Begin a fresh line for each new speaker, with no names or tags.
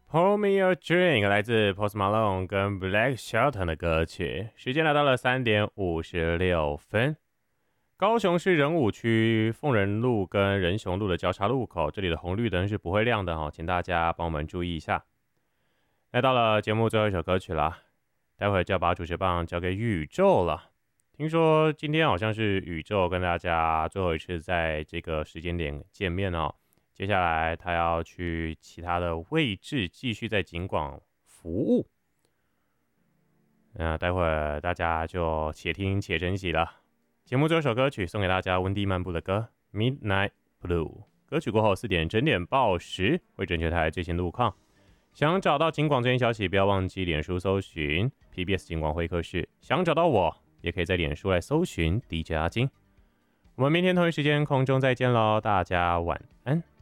Pour Me a Drink 来自 Post Malone 跟 Black Shelton 的歌曲。时间来到了3:56。高雄市仁武区凤仁路跟仁雄路的交叉路口，这里的红绿灯是不会亮的哦，请大家帮我们注意一下。来到了节目最后一首歌曲啦，待会就要把主持棒交给宇宙了。听说今天好像是宇宙跟大家最后一次在这个时间点见面哦。接下来他要去其他的位置继续在景广服务。待会儿大家就且听且珍惜了。节目最后一首歌曲送给大家温蒂漫步的歌 Midnight Blue。歌曲过后4点整点报时会准确台最新路况。想找到景广最新消息，不要忘记脸书搜寻 PBS 景广会客室。想找到我，也可以在脸书来搜寻 DJ 阿金。我们明天同一时间空中再见喽，大家晚安。